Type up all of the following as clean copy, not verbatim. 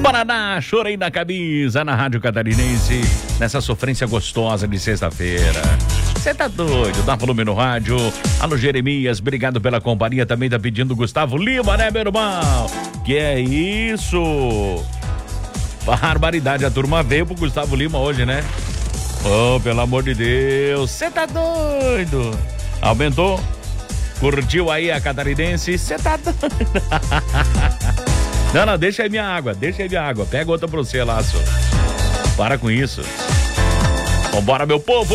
Paraná, chorei na camisa, na Rádio Catarinense, nessa sofrência gostosa de sexta-feira. Você tá doido? Dá volume no rádio. Alô, Jeremias, obrigado pela companhia. Também tá pedindo Gustavo Lima, né, meu irmão? Que é isso? Barbaridade, a turma veio pro Gustavo Lima hoje, né? Oh, pelo amor de Deus, você tá doido? Aumentou? Curtiu aí a Catarinense? Você tá doido? Não, deixa aí minha água, Pega outra pra você, Laço. Para com isso. Vambora, meu povo!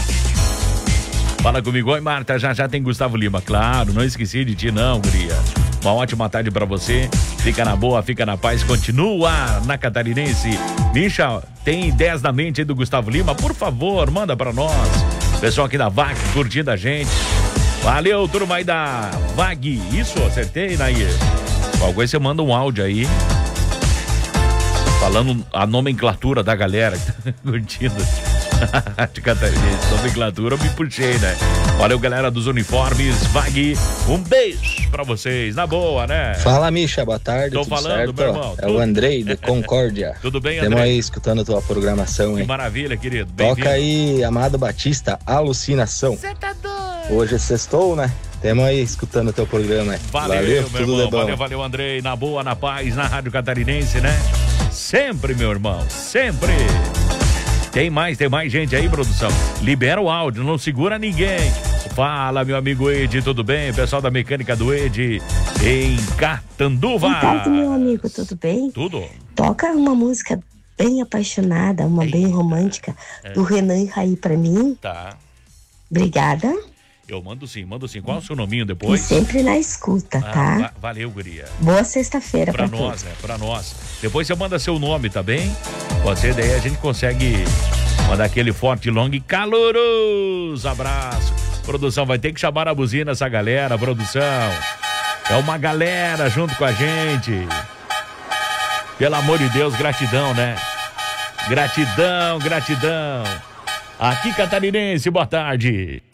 Fala comigo, oi Marta, já tem Gustavo Lima. Claro, não esqueci de ti não, guria. Uma ótima tarde pra você. Fica na boa, fica na paz, continua na Catarinense. Misha, tem ideias na mente aí do Gustavo Lima? Por favor, manda pra nós. Pessoal aqui da VAG curtindo a gente. Valeu, turma aí da VAG. Isso, acertei, Nair. Qualquer coisa você manda um áudio aí falando a nomenclatura da galera que tá curtindo. De Catarinense, nomenclatura, eu me puxei, né? Valeu, galera dos uniformes, VAG, um beijo pra vocês, na boa, né? Fala, Misha, boa tarde, Tô tudo falando, certo? meu irmão. É o Andrei, de Concórdia. Tudo bem, Andrei? Estamos aí escutando a tua programação, hein? Que maravilha, querido. Toca aí, Amado Batista, Alucinação. Você tá doido? Hoje é sextou, né? Temos aí escutando o teu programa. Valeu, meu tudo irmão. de bom. Valeu, Andrei. Na boa, na paz, na Rádio Catarinense, né? Sempre, meu irmão, sempre. Tem mais gente aí, produção. Libera o áudio, não segura ninguém. Fala, meu amigo Ed, tudo bem? Pessoal da mecânica do Ed em Catanduva. Boa tarde, meu amigo, tudo bem? Tudo. Toca uma música bem apaixonada, uma bem romântica, do Renan e Raí pra mim. Tá. Obrigada. Eu mando sim. Qual é o seu nominho E depois? sempre na escuta, tá? Valeu, guria. Boa sexta-feira Pra pra nós, todos. né? Pra nós. Depois você manda seu nome, tá bem? Pode ser, daí a gente consegue mandar aquele forte, longo e caloroso abraço. Produção, vai ter que chamar a buzina essa galera, produção. É uma galera junto com a gente. Pelo amor de Deus, gratidão, né? Gratidão. Aqui, Catarinense, boa tarde.